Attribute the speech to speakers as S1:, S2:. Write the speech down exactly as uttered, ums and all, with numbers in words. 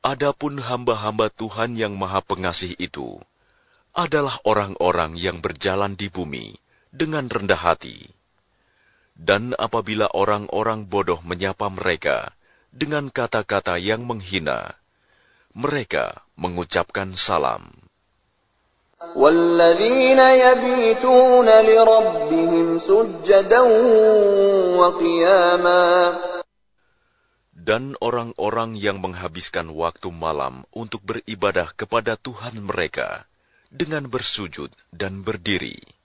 S1: Adapun hamba-hamba Tuhan yang Maha Pengasih itu adalah orang-orang yang berjalan di bumi dengan rendah hati. Dan apabila orang-orang bodoh menyapa mereka dengan kata-kata yang menghina, mereka mengucapkan salam.
S2: وَالَّذِينَ يَبِيتُونَ لِرَبِّهِمْ سُجَّدًا وَقِيَامًا.
S1: Dan orang-orang yang menghabiskan waktu malam untuk beribadah kepada Tuhan mereka dengan bersujud dan berdiri.